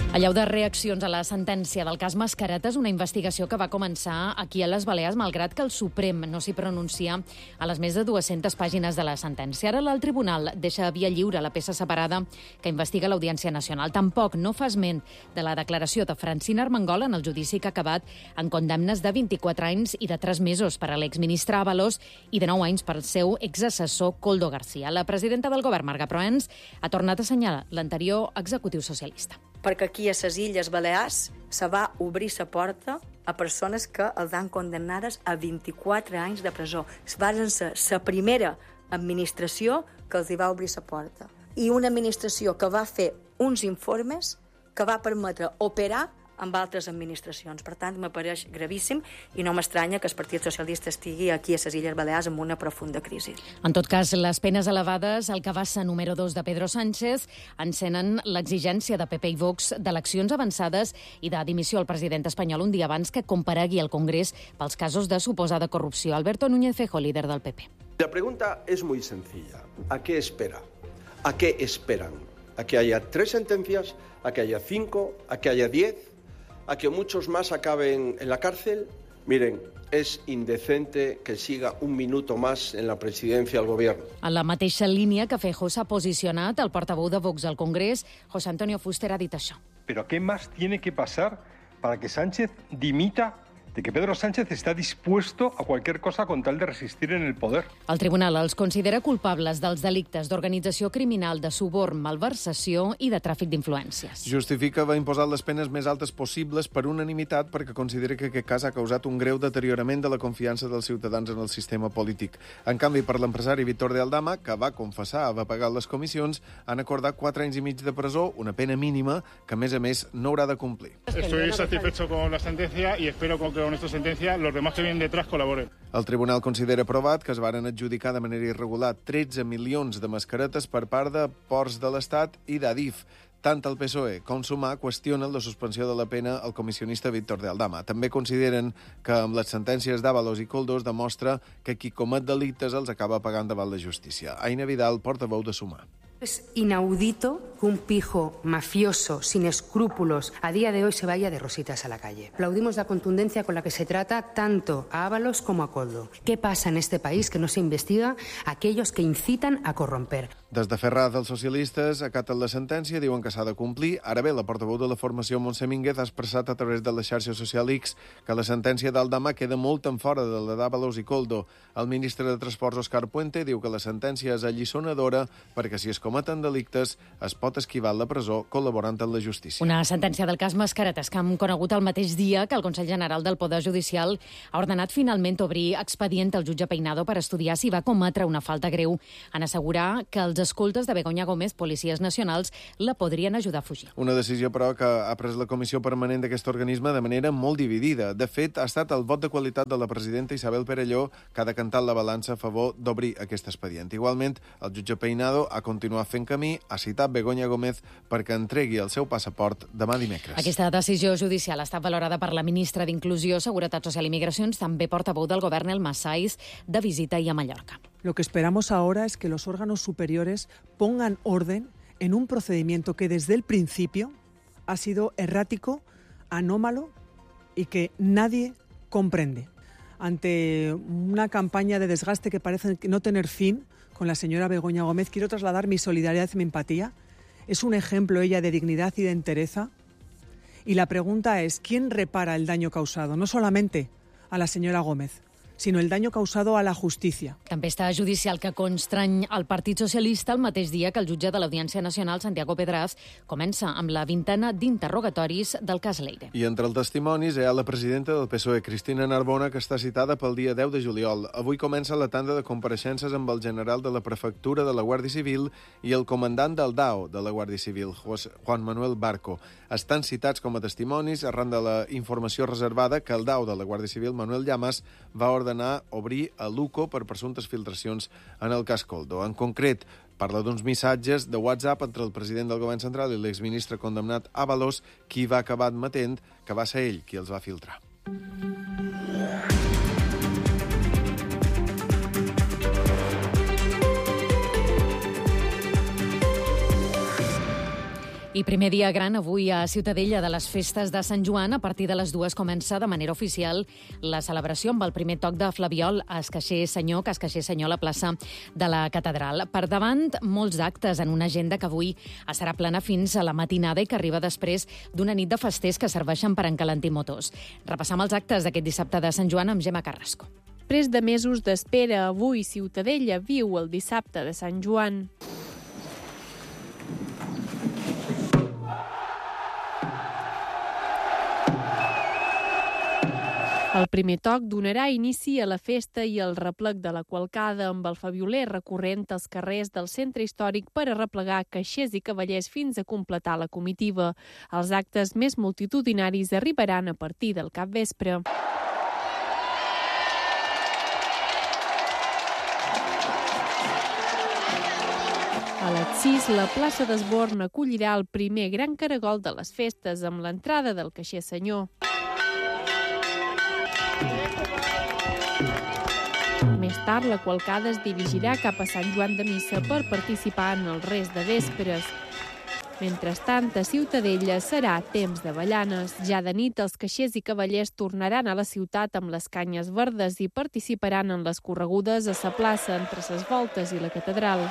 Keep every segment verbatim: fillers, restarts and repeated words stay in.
Allau de reaccions a la sentència del cas Mascaretes, una investigació que va començar aquí a les Balears, malgrat que el Suprem no s'hi pronuncia a les més de dues-centes pàgines de la sentència. Ara el tribunal deixa a via lliure la peça separada que investiga l'Audiència Nacional. Tampoc no fa esment de la declaració de Francina Armengol en el judici que ha acabat en condemnes de vint-i-quatre anys i de tres mesos per a l'exministre Ábalos i de nou anys per al seu exassessor Koldo García. La presidenta del govern, Marga Proens, ha tornat a assenyalar l'anterior executiu socialista. Perquè aquí a les Illes Balears se va obrir la porta a persones que els han condemnades a vint-i-quatre anys de presó. Va ser la primera administració que els hi va obrir la porta. I una administració que va fer uns informes que va permetre operar amb altres administracions. Per tant, m'apareix gravíssim i no m'estranya que el Partit Socialista estigui aquí a les Illes Balears amb una profunda crisi. En tot cas, les penes elevades al cabassa número dos de Pedro Sánchez encenen l'exigència de P P i Vox d'eleccions avançades i de dimissió al president espanyol un dia abans que comparegui al Congrés pels casos de suposada corrupció. Alberto Núñez Feijóo, líder del P P. La pregunta es muy sencilla. ¿A qué espera? ¿A qué esperan? ¿A que haya tres sentencias? ¿A que haya cinco? ¿A que haya diez? ¿A que muchos más acaben en la cárcel? Miren, es indecente que siga un minuto más en la presidencia del gobierno. En la mateixa línia que Feijóo s'ha posicionat, el portaveu de Vox al Congrés, José Antonio Fuster, ha dit això. ¿Pero qué más tiene que pasar para que Sánchez dimita de que Pedro Sánchez está dispuesto a cualquier cosa con tal de resistir en el poder? El tribunal els considera culpables dels delictes d'organització criminal, de suborn, malversació i de tràfic d'influències. Justifica haver imposat les penes més altes possibles per unanimitat perquè considera que aquest cas ha causat un greu deteriorament de la confiança dels ciutadans en el sistema polític. En canvi, per l'empresari Víctor de Aldama, que va confessar haver pagat les comissions, han acordat quatre anys i mig de presó, una pena mínima que, a més a més, no haurà de complir. Estoy satisfecho con la sentencia y espero que con esta sentencia los demás que vienen detrás colaboren. El tribunal considera provat que es varen adjudicar de manera irregular tretze milions de mascaretes per part de Ports de l'Estat i d'Adif. Tant el P S O E com Sumar qüestionen la suspensió de la pena al comissionista Víctor de Aldama. També consideren que amb les sentències d'Ábalos i Koldo es demostra que qui comet delictes els acaba pagant davant la justícia. Aina Vidal, portaveu de Sumar. Es inaudito que un pijo mafioso, sin escrúpulos, a día de hoy se vaya de rositas a la calle. Aplaudimos la contundencia con la que se trata tanto a Ábalos como a Koldo. ¿Qué pasa en este país que no se investiga a aquellos que incitan a corromper? Des de Ferraz, els socialistes acaten la sentència, diuen que s'ha de complir. Ara bé, la portaveu de la formació, Montse Mínguez, ha expressat a través de la xarxa social X que la sentència d'Aldama queda molt en fora de la d'Ábalos i Koldo. El ministre de Transports, Òscar Puente, diu que la sentència és alliçonadora perquè si es cometen delictes es pot esquivar la presó col·laborant amb la justícia. Una sentència del cas Mascaretes que hem conegut el mateix dia que el Consell General del Poder Judicial ha ordenat finalment obrir expedient al jutge Peinado per estudiar si va cometre una falta greu en assegurar que els escoltes de Begoña Gómez, policies nacionals, la podrien ajudar a fugir. Una decisió, però, que ha pres la comissió permanent d'aquest organisme de manera molt dividida. De fet, ha estat el vot de qualitat de la presidenta Isabel Perelló que ha decantat la balança a favor d'obrir aquest expedient. Igualment, el jutge Peinado ha continuat fent camí, ha citat Begoña Gómez perquè entregui el seu passaport demà dimecres. Aquesta decisió judicial ha estat valorada per la ministra d'Inclusió, Seguretat Social i Migracions, també portaveu del govern, Elma Saiz, de visita i a Mallorca. Lo que esperamos ahora es que los órganos superiores pongan orden en un procedimiento que desde el principio ha sido errático, anómalo y que nadie comprende. Ante una campaña de desgaste que parece no tener fin con la señora Begoña Gómez, quiero trasladar mi solidaridad y mi empatía. Es un ejemplo ella de dignidad y de entereza. Y la pregunta es, ¿quién repara el daño causado? No solamente a la señora Gómez, sinó el daño causado a la justícia. Tempesta judicial que constrany el Partit Socialista el mateix dia que el jutge de l'Audiència Nacional, Santiago Pedraz, comença amb la vintena d'interrogatoris del cas Leire. I entre els testimonis hi ha la presidenta del P S O E, Cristina Narbona, que està citada pel dia deu de juliol. Avui comença la tanda de compareixences amb el general de la Prefectura de la Guàrdia Civil i el comandant del D A O de la Guàrdia Civil, Juan Manuel Barco. Estan citats com a testimonis arran de la informació reservada que el D A O de la Guàrdia Civil, Manuel Llamas, va ordenar d'anar a obrir a l'U C O per presumptes filtracions en el cas Koldo. En concret, parla d'uns missatges de WhatsApp entre el president del govern central i l'exministre condemnat Ábalos, qui va acabar admetent que va ser ell qui els va filtrar. I primer dia gran avui a Ciutadella de les festes de Sant Joan. A partir de les dues comença de manera oficial la celebració amb el primer toc de Flabiol a Escaixer Senyor, que Escaixer Senyor a la plaça de la Catedral. Per davant, molts actes en una agenda que avui serà plena fins a la matinada i que arriba després d'una nit de festers que serveixen per encalentir motors. Repassam els actes d'aquest dissabte de Sant Joan amb Gemma Carrasco. Després de mesos d'espera, avui Ciutadella viu el dissabte de Sant Joan. El primer toc donarà inici a la festa i el replec de la Qualcada amb el fabioler recorrent als carrers del centre històric per arreplegar caixers i cavallers fins a completar la comitiva. Els actes més multitudinaris arribaran a partir del capvespre. A les sis, la plaça d'Esborn acollirà el primer gran caragol de les festes amb l'entrada del caixer senyor. Més tard, la Qualcada es dirigirà cap a Sant Joan de Missa per participar en el rest de vespres. Mentrestant, a Ciutadella serà temps de ballanes. Ja de nit, els caixers i cavallers tornaran a la ciutat amb les canyes verdes i participaran en les corregudes a la plaça entre les voltes i la catedral.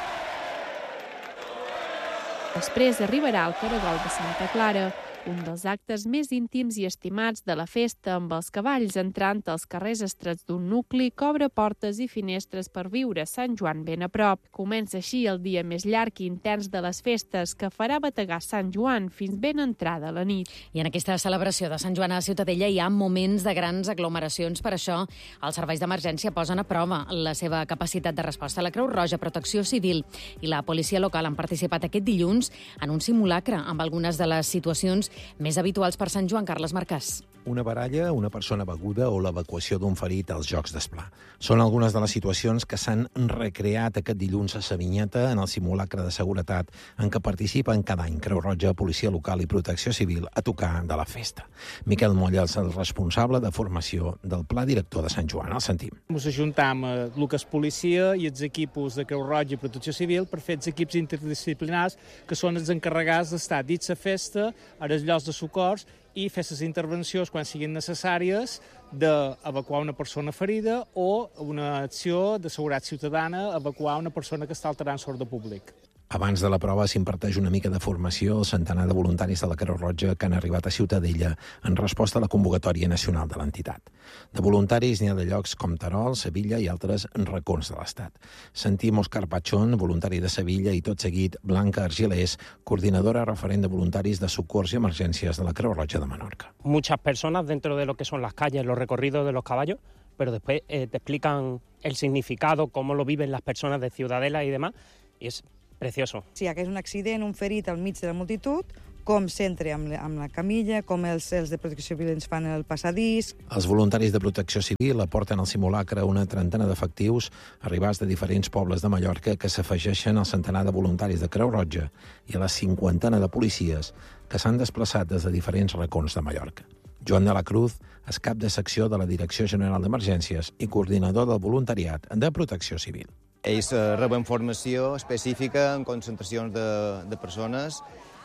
Després arribarà el caragol de Santa Clara, un dels actes més íntims i estimats de la festa, amb els cavalls entrant als carrers estrets d'un nucli que obre portes i finestres per viure Sant Joan ben a prop. Comença així el dia més llarg i intens de les festes, que farà bategar Sant Joan fins ben entrada la nit. I en aquesta celebració de Sant Joan a Ciutadella hi ha moments de grans aglomeracions. Per això, els serveis d'emergència posen a prova la seva capacitat de resposta. La Creu Roja, Protecció Civil i la policia local han participat aquest dilluns en un simulacre amb algunes de les situacions més habituals per Sant Joan. Carles Marcàs. Una baralla, una persona beguda o l'evacuació d'un ferit als Jocs d'Esplà. Són algunes de les situacions que s'han recreat aquest dilluns a Savinyeta en el simulacre de seguretat en què participen cada any Creu Roja, Policia Local i Protecció Civil a tocar de la festa. Miquel Molla és el responsable de formació del Pla Director de Sant Joan. El sentim. Ens ajuntam a el que és policia i els equips de Creu Roja i Protecció Civil per fer els equips interdisciplinars que són els encarregats d'estar dins la festa, a els llocs de socors i fer les intervencions quan siguin necessàries d'evacuar una persona ferida o una acció de seguretat ciutadana, evacuar una persona que està alterant l'ordre públic. Abans de la prova s'imparteix una mica de formació al centenar de voluntaris de la Creu Roja que han arribat a Ciutadella en resposta a la convocatòria nacional de l'entitat. De voluntaris n'hi ha de llocs com Terol, Sevilla i altres racons de l'Estat. Sentim Òscar Pachón, voluntari de Sevilla, i tot seguit Blanca Argilés, coordinadora referent de voluntaris de socors i emergències de la Creu Roja de Menorca. Muchas personas dentro de lo que son las calles, los recorridos de los caballos, pero después eh, te explican el significado, cómo lo viven las personas de Ciudadela y demás, y es precioso. Si hi hagués un accident, un ferit al mig de la multitud, com s'entra amb, amb la camilla, com els, els de Protecció Civil ens fan el passadís. Els voluntaris de Protecció Civil aporten al simulacre una trentena d'efectius arribats de diferents pobles de Mallorca que s'afegeixen al centenar de voluntaris de Creu Roja i a la cinquantena de policies que s'han desplaçat des de diferents racons de Mallorca. Joan de la Cruz és cap de secció de la Direcció General d'Emergències i coordinador del voluntariat de Protecció Civil. Ells reben formació específica en concentracions de, de persones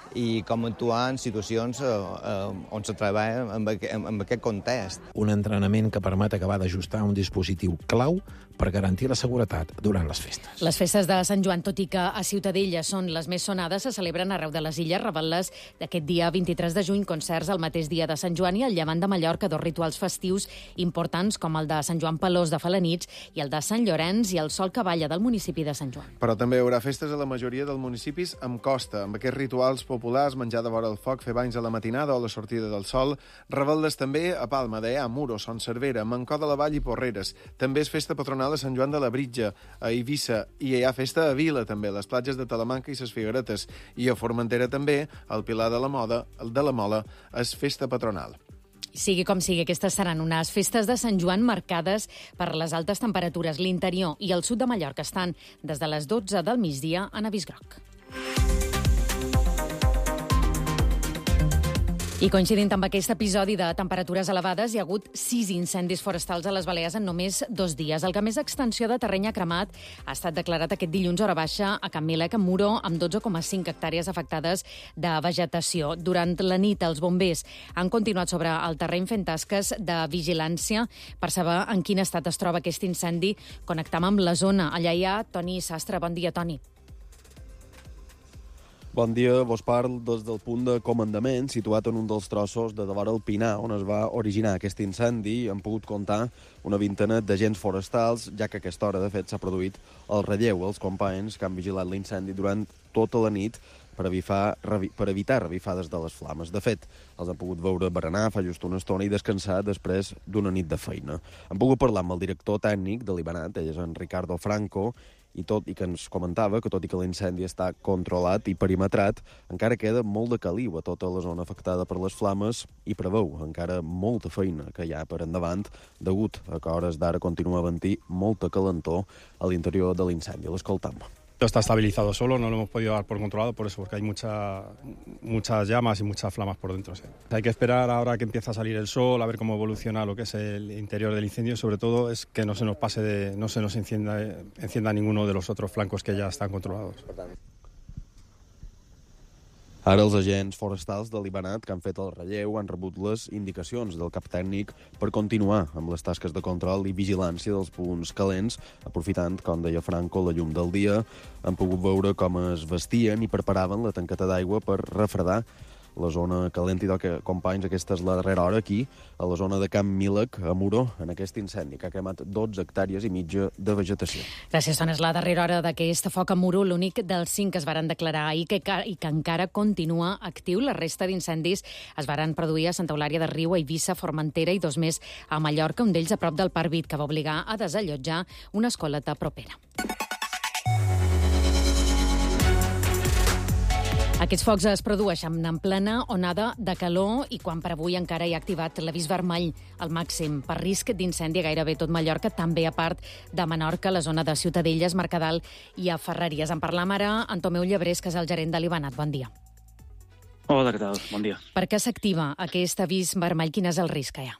i com actuar en situacions eh, eh, on se treballa en, en, en aquest context. Un entrenament que permet acabar d'ajustar un dispositiu clau per garantir la seguretat durant les festes. Les festes de Sant Joan, tot i que a Ciutadella són les més sonades, se celebren arreu de les illes, rebent-les d'aquest dia vint-i-tres de juny, concerts el mateix dia de Sant Joan i al llevant de Mallorca, dos rituals festius importants com el de Sant Joan Pelós de Felanitx i el de Sant Llorenç i el Sol que balla del municipi de Sant Joan. Però també hi haurà festes a la majoria dels municipis amb costa, amb aquests rituals populars, menjar de vora el foc, fer banys a la matinada o la sortida del sol, rebent-les també a Palma, Deià, Muro, Son Cervera, Mancó de la Vall i Porreres. També és festa patronal a Sant Joan de la Britja, a Eivissa, i hi ha festa a Vila, també, a les platges de Talamanca i ses Figueretes. I a Formentera també, al Pilar de la Moda, el de la Mola, és festa patronal. Sigui com sigui, aquestes seran unes festes de Sant Joan marcades per les altes temperatures. L'interior i el sud de Mallorca estan des de les dotze del migdia en avís groc. I coincidint amb aquest episodi de temperatures elevades, hi ha hagut sis incendis forestals a les Balears en només dos dies. El que més extensió de terreny ha cremat ha estat declarat aquest dilluns hora baixa a Can Milec, a Muro, amb dotze coma cinc hectàrees afectades de vegetació. Durant la nit, els bombers han continuat sobre el terreny fent tasques de vigilància per saber en quin estat es troba aquest incendi. Connectam amb la zona. Allà hi ha Toni Sastre. Bon dia, Toni. Bon dia, vos parlo des del punt de comandament, situat en un dels trossos de davant el Pinar, on es va originar aquest incendi. Han pogut comptar una vintena d'agents forestals, ja que a aquesta hora, de fet, s'ha produït el relleu. Els companys que han vigilat l'incendi durant tota la nit per evitar, per evitar revifades de les flames. De fet, els han pogut veure berenar fa just una estona i descansar després d'una nit de feina. Han pogut parlar amb el director tècnic de l'Ibanat, ell és en Ricardo Franco, i tot i que ens comentava que tot i que l'incendi està controlat i perimetrat, encara queda molt de caliu a tota la zona afectada per les flames i preveu encara molta feina que hi ha per endavant, degut a que a hores d'ara continua havent-hi molta calentor a l'interior de l'incendi. L'escoltam. Está estabilizado solo, no lo hemos podido dar por controlado por eso, porque hay mucha, muchas llamas y muchas flamas por dentro. Sí. Hay que esperar ahora que empieza a salir el sol, a ver cómo evoluciona lo que es el interior del incendio, y sobre todo es que no se nos pase de, no se nos encienda, encienda ninguno de los otros flancos que ya están controlados. Ara els agents forestals de l'Ibanat que han fet el relleu han rebut les indicacions del cap tècnic per continuar amb les tasques de control i vigilància dels punts calents, aprofitant, com deia Franco, la llum del dia. Han pogut veure com es vestien i preparaven la tanqueta d'aigua per refredar la zona calenta. I que, companys, aquesta és la darrera hora aquí, a la zona de Can Milec, a Muro, en aquest incendi que ha cremat dotze hectàrees i mitja de vegetació. Gràcies, Toni. És la darrera hora d'aquest foc a Muro, l'únic dels cinc que es varen declarar ahir que, i que encara continua actiu. La resta d'incendis es varen produir a Santa Eulària de Riu, a Eivissa, Formentera i dos més a Mallorca, un d'ells a prop del Parc Vit, que va obligar a desallotjar una escoleta propera. Aquests focs es produeixen en plena onada de calor i quan per avui encara hi ha activat l'avís vermell al màxim per risc d'incendi a gairebé tot Mallorca, també a part de Menorca, la zona de Ciutadelles, Mercadal i a Ferreries. En parlam ara amb Tomeu Llebrés, que és el gerent de l'Ibanat. Bon dia. Hola, què tal? Bon dia. Per què s'activa aquest avís vermell? Quin és el risc que hi ha?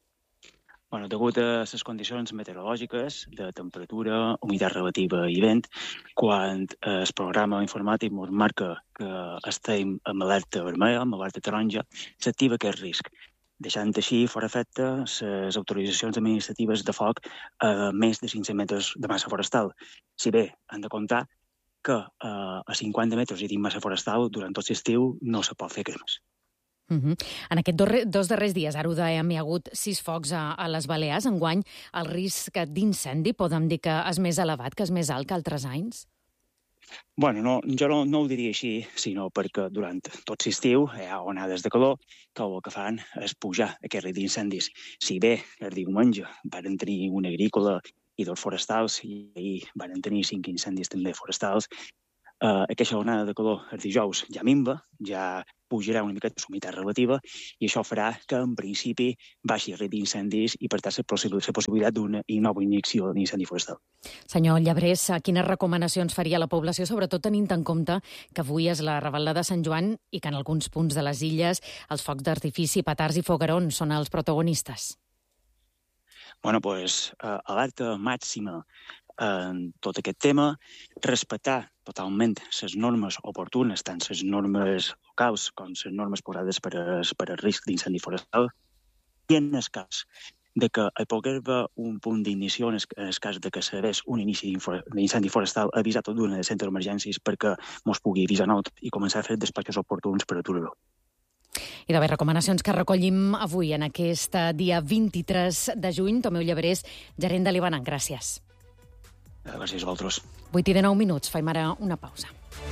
Bueno, degut a les condicions meteorològiques de temperatura, humitat relativa i vent, quan el programa informàtic ens marca que estem amb alerta vermella, amb alerta taronja, s'activa aquest risc, deixant així fora efecte les autoritzacions administratives de foc a més de cinc-cents metres de massa forestal. Si bé hem de comptar que a cinquanta metres i dins massa forestal, durant tot l'estiu, no se pot fer cremes. Uh -huh. En aquests dos, dos darrers dies, ara ho dèiem, hi ha hagut sis focs a, a les Balears. Enguany, el risc d'incendi podem dir que és més elevat, que és més alt que altres anys? Bueno, no, jo no, no ho diria així, sinó perquè durant tot l'estiu hi ha onades de calor que el que fan és pujar aquest risc d'incendis. Si bé el diumenge van tenir una agrícola i dos forestals, i ahir van tenir cinc incendis també forestals, Uh, aquesta onada de calor el dijous ja minva, ja pujarà una miqueta la humitat relativa i això farà que, en principi, baixi el risc d'incendis i, per tant, la possibilitat d'una nova injecció d'incendi forestal. Senyor Llebrés, quines recomanacions faria la població, sobretot tenint en compte que avui és la Revetlla de Sant Joan i que en alguns punts de les illes els focs d'artifici, petards i foguerons són els protagonistes? Bueno, doncs, uh, alerta màxima en tot aquest tema, respectar totalment les normes oportunes, tant les normes locals com les normes posades per al risc d'incendi forestal, i en el cas de que hi pugui haver un punt d'ignició, en el cas de que s'hagués un inici d'incendi forestal, avisar tot d'una de centre d'emergències perquè mos pugui avisar not i començar a fer despatxos oportuns per aturar-ho. I de bé, recomanacions que recollim avui en aquest dia vint-i-tres de juny. Tomeu Llebrés, gerent de l'Ibanat, gràcies. Gràcies a vosaltres. vuit i dinou minuts, faim ara una pausa.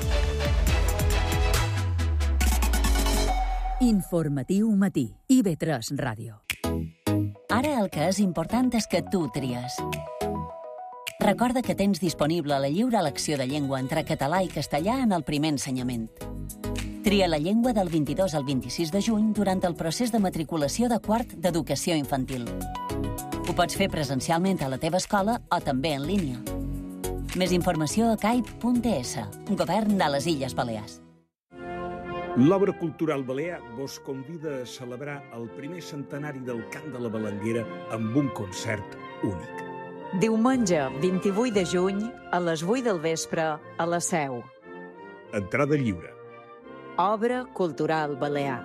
Informatiu matí, I V tres Ràdio. Ara el que és important és que tu tries. Recorda que tens disponible la lliure elecció de llengua entre català i castellà en el primer ensenyament. Tria la llengua del vint-i-dos al vint-i-sis de juny durant el procés de matriculació de quart d'educació infantil. Ho pots fer presencialment a la teva escola o també en línia. Més informació a caip punt es, Govern de les Illes Balears. L'Obra Cultural Balear vos convida a celebrar el primer centenari del Cant de la Balenguera amb un concert únic. Diumenge, vint-i-vuit de juny, a les vuit del vespre, a la Seu. Entrada lliure. Obra Cultural Balear.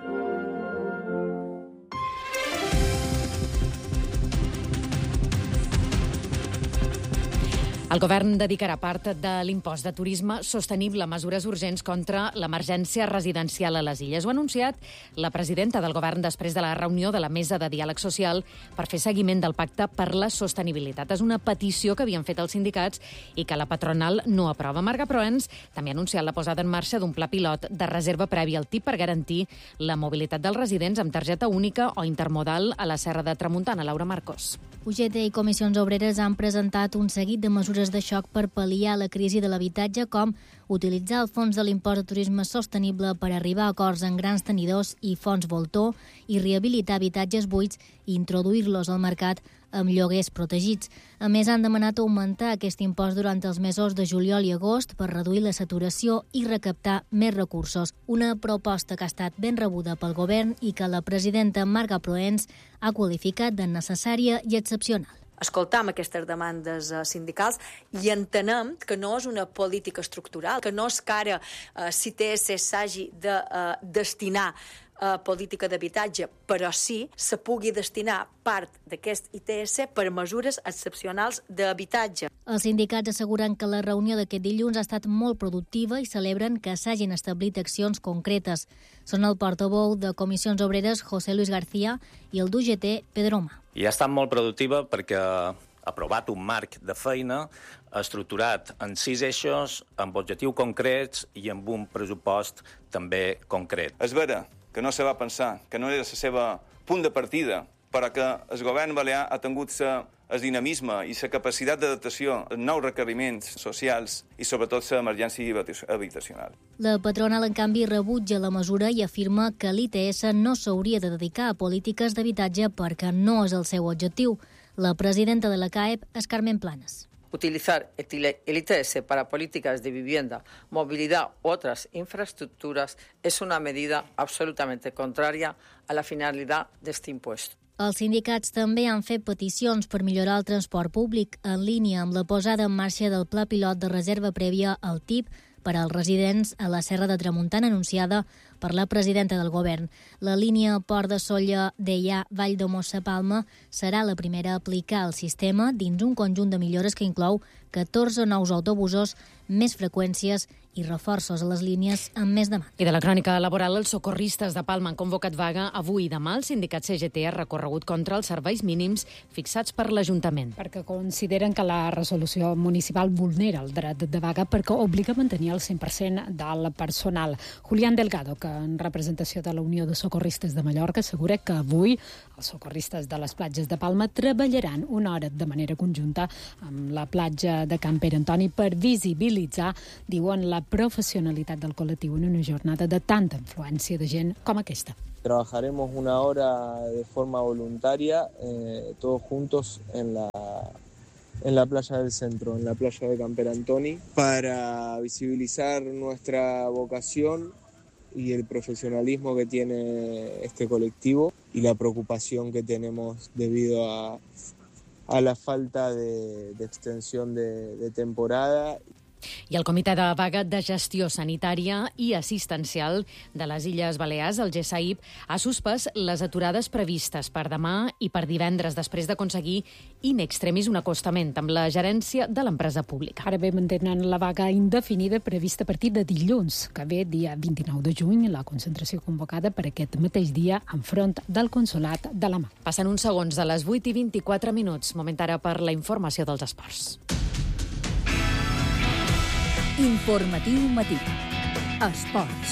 El govern dedicarà part de l'impost de turisme sostenible a mesures urgents contra l'emergència residencial a les Illes. Ho ha anunciat la presidenta del govern després de la reunió de la Mesa de Diàleg Social per fer seguiment del Pacte per la Sostenibilitat. És una petició que havien fet els sindicats i que la patronal no aprova. Marga Proens també ha anunciat la posada en marxa d'un pla pilot de reserva prèvia al T I P per garantir la mobilitat dels residents amb targeta única o intermodal a la Serra de Tramuntana. Laura Marcos. U G T i Comissions Obreres han presentat un seguit de mesures de xoc per pal·liar la crisi de l'habitatge, com utilitzar el fons de l'impost de turisme sostenible per arribar a acords en grans tenidors i fons voltor i rehabilitar habitatges buits i introduir-los al mercat amb lloguers protegits. A més, han demanat augmentar aquest impost durant els mesos de juliol i agost per reduir la saturació i recaptar més recursos. Una proposta que ha estat ben rebuda pel govern i que la presidenta Marga Proens ha qualificat de necessària i excepcional. Escoltam aquestes demandes eh, sindicals i entenem que no és una política estructural, que no és que ara eh, si I T S s'hagi de eh, destinar a política d'habitatge, però sí se pugui destinar part d'aquest I T S per mesures excepcionals d'habitatge. Els sindicats asseguren que la reunió d'aquest dilluns ha estat molt productiva i celebren que s'hagin establit accions concretes. Són el portaveu de Comissions Obreres, José Luis García, i el d'U G T, Pedro Oma. I ha estat molt productiva perquè ha aprovat un marc de feina estructurat en sis eixos, amb objectius concrets i amb un pressupost també concret. És vera que no se va pensar, que no era el seu punt de partida, però que el govern balear ha tingut el dinamisme i la capacitat d'adaptació als nous requeriments socials i sobretot l'emergència habitacional. La patronal, en canvi, rebutja la mesura i afirma que l'I T S no s'hauria de dedicar a polítiques d'habitatge perquè no és el seu objectiu. La presidenta de la C A E P és Carmen Planes. Utilizar el I T S para políticas de vivienda, movilidad u otras infraestructuras es una medida absolutamente contraria a la finalidad de este impuesto. Els sindicats també han fet peticions per millorar el transport públic en línia amb la posada en marxa del pla pilot de reserva prèvia al T I P per als residents a la Serra de Tramuntana anunciada per la presidenta del govern. La línia Port de Sóller Deià Vall de Mossa Palma serà la primera a aplicar el sistema dins un conjunt de millores que inclou catorze nous autobusos, més freqüències i reforços a les línies amb més demanda. I de la crònica laboral, els socorristes de Palma han convocat vaga avui i demà. El sindicat C G T ha recorregut contra els serveis mínims fixats per l'Ajuntament. Perquè consideren que la resolució municipal vulnera el dret de vaga perquè obliga a mantenir el cent per cent del personal. Julián Delgado, que en representació de la Unió de Socorristes de Mallorca, assegura que avui els socorristes de les platges de Palma treballaran una hora de manera conjunta amb la platja de Can Pere Antoni per visibilitzar, diuen, la profesionalitat del col·lectiu en una jornada de tanta influència de gent com aquesta. Trabajaremos una hora de forma voluntaria, eh, todos juntos en la, en la playa del centro, en la playa de Can Pere Antoni, para visibilizar nuestra vocación y el profesionalismo que tiene este colectivo y la preocupación que tenemos debido a, a la falta de, de extensión de, de temporada. I el Comitè de Vaga de Gestió Sanitària i Assistencial de les Illes Balears, el G S A I P, ha suspès les aturades previstes per demà i per divendres després d'aconseguir in extremis un acostament amb la gerència de l'empresa pública. Ara bé, mantenen la vaga indefinida prevista a partir de dilluns, que ve dia vint-i-nou de juny, la concentració convocada per aquest mateix dia enfront del Consolat de la Mar. Passen uns segons de les vuit i vint-i-quatre minuts. Moment ara per la informació dels esports. Informatiu matí. Esports.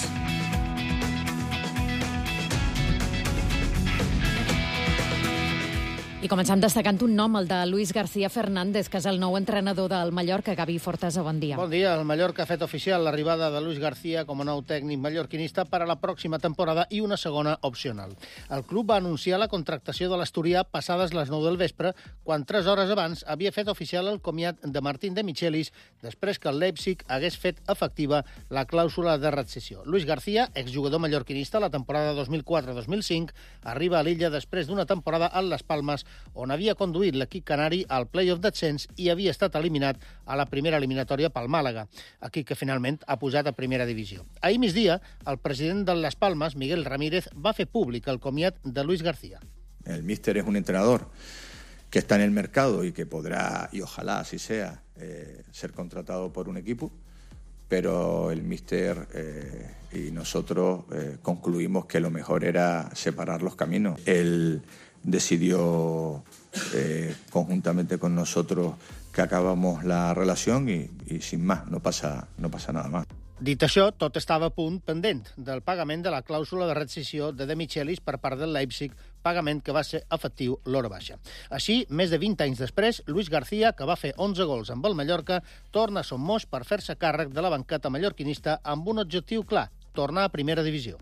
I comencem destacant un nom, el de Luis García Fernández, que és el nou entrenador del Mallorca. Gavi Fortesa, bon dia. Bon dia. El Mallorca ha fet oficial l'arribada de Luis García com a nou tècnic mallorquinista per a la pròxima temporada i una segona opcional. El club va anunciar la contractació de l'asturià passades les nou del vespre, quan tres hores abans havia fet oficial el comiat de Martín de Michelis després que el Leipzig hagués fet efectiva la clàusula de rescissió. Luis García, exjugador mallorquinista la temporada dos mil quatre dos mil cinc, arriba a l'illa després d'una temporada a Les Palmes on havia conduït l'equip canari al play-off d'ascens i havia estat eliminat a la primera eliminatòria pel Màlaga, equip que finalment ha posat a primera divisió. Ahir migdia, el president de Les Palmes, Miguel Ramírez, va fer públic el comiat de Luis García. El míster es un entrenador que está en el mercado y que podrá, y ojalá así sea, eh, ser contratado por un equipo, pero el míster eh, y nosotros eh, concluimos que lo mejor era separar los caminos. Él decidió eh, conjuntamente con nosotros que acabamos la relación y, y sin más, no pasa, no pasa nada más. Dit això, tot estava a punt pendent del pagament de la clàusula de rescissió de De Michelis per part del Leipzig, pagament que va ser efectiu l'hora baixa. Així, més de vint anys després, Luis García, que va fer onze gols amb el Mallorca, torna a Somos per fer-se càrrec de la banqueta mallorquinista amb un objectiu clar, tornar a primera divisió.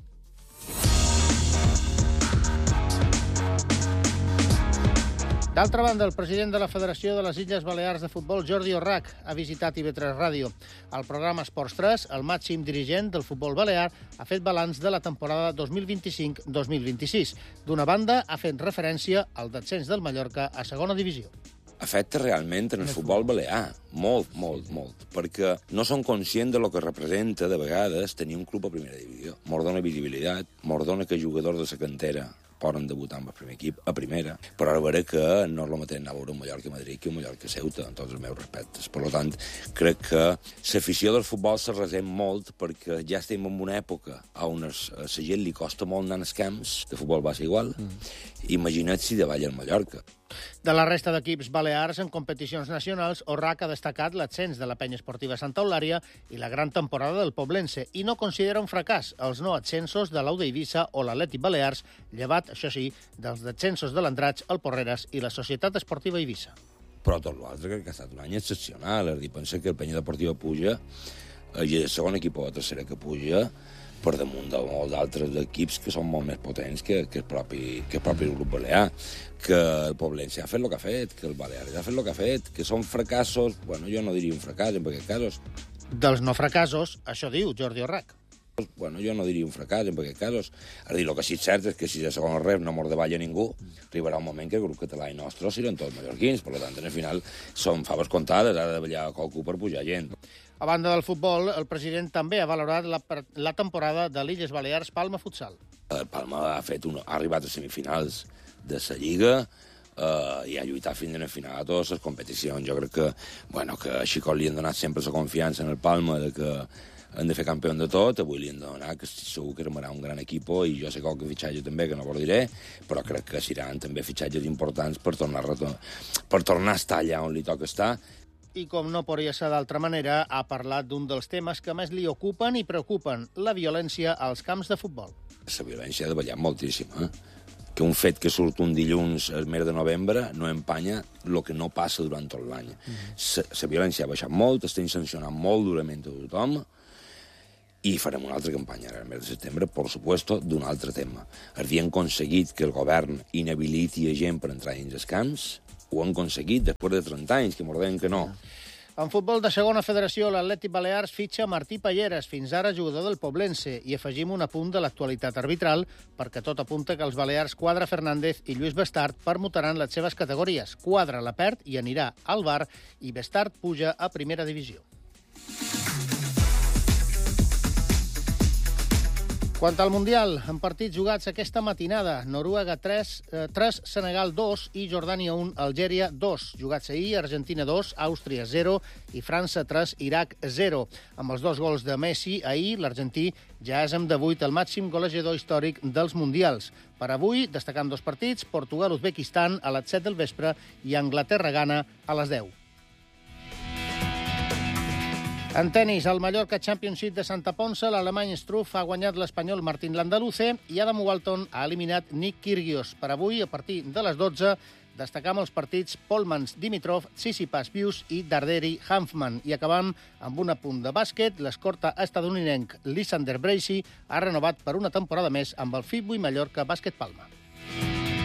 D'altra banda, el president de la Federació de les Illes Balears de Futbol, Jordi Orrach, ha visitat I V tres Ràdio. Al programa Esports tres, el màxim dirigent del futbol balear ha fet balanç de la temporada dos mil vint-i-cinc dos mil vint-i-sis. D'una banda, ha fet referència al descens del Mallorca a segona divisió. Afecta realment en el futbol balear, molt, molt, molt, perquè no són conscients de lo que representa, de vegades, tenir un club a primera divisió. Mos dona visibilitat, mos dona que jugadors de la cantera poden debutar amb el primer equip a primera, però ara veure que no és el mateix anar a veure un Mallorca a Madrid que un Mallorca a Ceuta, en tots els meus respectes. Per tant, crec que l'afició del futbol se resent molt perquè ja estem en una època on a la gent li costa molt anar als camps, de futbol va ser igual, mm. Imagina't si davall el Mallorca. De la resta d'equips balears en competicions nacionals, Orrach ha destacat l'ascens de la penya esportiva Santa Eulària i la gran temporada del Poblense, i no considera un fracàs els no ascensos de l'Aude Eivissa o l'Atlètic Balears, llevat, això sí, dels descensos de l'Andratx, el Porreres i la Societat Esportiva Eivissa. Però tot l'altre crec que ha estat un any excepcional. És a dir, pensa que el penya deportiva puja, i el segon equip o la tercera que puja, per damunt de molts d'altres equips que són molt més potents que, que, el propi, que el propi grup balear, que el Poblense ha fet el que ha fet, que el Balears ha fet el que ha fet, que són fracassos, bueno, jo no diria un fracàs en aquests casos. Dels no fracassos, això diu Jordi Orrach. Bueno, jo no diria un fracàs en aquests casos. És dir, el que sí és cert és que si de segon rep no mos davalla ningú, arribarà un moment que el grup català i nostre seran tots mallorquins, per tant, en el final són faves comptades, ha de davallar qualcú per pujar gent. A banda del futbol, el president també ha valorat la, la temporada de l'Illes Balears Palma Futsal. El Palma ha, fet una, ha arribat a semifinals de la Lliga eh, i ha lluitat fins a la final a totes les competicions. Jo crec que, bueno, que a Xicot li han donat sempre la confiança en el Palma de que han de fer campió de tot, avui li han de donar, que segur que armarà un gran equip, i jo sé qualque fitxatge també, que no ho diré, però crec que seran també fitxatges importants per tornar a, per tornar a estar allà on li toca estar. I com no podria ser d'altra manera, ha parlat d'un dels temes que més li ocupen i preocupen, la violència als camps de futbol. La violència ha davallat moltíssim, eh? Que un fet que surt un dilluns al mes de novembre no empanya el que no passa durant tot l'any. Mm-hmm. La violència ha baixat molt, estem sancionant molt durament a tothom, i farem una altra campanya ara, el mes de setembre, per supuesto, d'un altre tema. És dir, hem aconseguit que el govern inhabiliti a gent per entrar dins els camps, ho han aconseguit després de trenta anys, que m'ordenen que no. En futbol de segona federació, l'Atlètic Balears fitxa Martí Palleres, fins ara jugador del Poblense, i afegim un apunt de l'actualitat arbitral, perquè tot apunta que els balears Quadra Fernández i Lluís Bestart permutaran les seves categories. Quadra la perd i anirà al V A R, i Bestart puja a primera divisió. Quant al Mundial, en partits jugats aquesta matinada, Noruega tres, eh, tres, Senegal dos i Jordània un, Algèria dos. Jugats ahir, Argentina dos, Àustria zero i França tres, Iraq zero. Amb els dos gols de Messi, ahir l'argentí ja és amb divuit el màxim golejador històric dels Mundials. Per avui, destacant dos partits, Portugal-Uzbekistan a les set del vespre i Anglaterra-Ghana a les deu. En tenis, al Mallorca Championship de Santa Ponsa, l'alemany Struff ha guanyat l'espanyol Martín Landaluce i Adam Walton ha eliminat Nick Kyrgios. Per avui, a partir de les dotze, Destacam els partits Polmans, Dimitrov, Tsitsipas, Bius i Darderi, Hanfman. I acabam amb un apunt de bàsquet. L'escorta estadounidenc Lysander Bracey ha renovat per una temporada més amb el F I B U i Mallorca Bàsquet Palma.